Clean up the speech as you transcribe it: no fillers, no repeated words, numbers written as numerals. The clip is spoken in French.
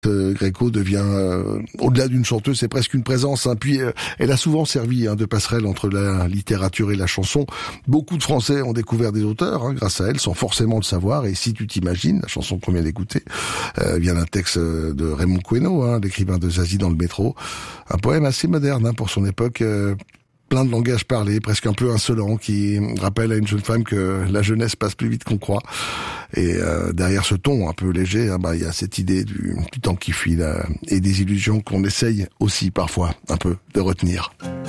Gréco devient, au-delà d'une chanteuse, c'est presque une présence. Puis elle a souvent servi de passerelle entre la littérature et la chanson. Beaucoup de Français ont découvert des auteurs grâce à elle, sans forcément le savoir. Et si tu t'imagines, la chanson qu'on vient d'écouter vient d'un texte de Raymond Queneau, l'écrivain de Zazie dans le métro. Un poème assez moderne pour son époque. Plein de langage parlé, presque un peu insolent, qui rappelle à une jeune femme que la jeunesse passe plus vite qu'on croit. Et derrière ce ton un peu léger, il y a cette idée du temps qui fuit là, et des illusions qu'on essaye aussi parfois un peu de retenir.